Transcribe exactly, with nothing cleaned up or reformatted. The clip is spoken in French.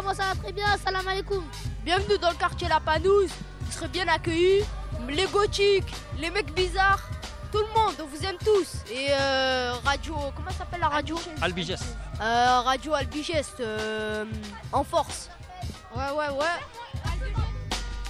moi ça va très bien, salam alaikum. Bienvenue dans le quartier La Panouse. Vous serez bien accueillis. Les gothiques, les mecs bizarres, tout le monde, on vous aime tous. Et euh, radio, comment ça s'appelle la radio? Albigest. Euh, radio Albigest, euh, en force. Ouais, ouais, ouais.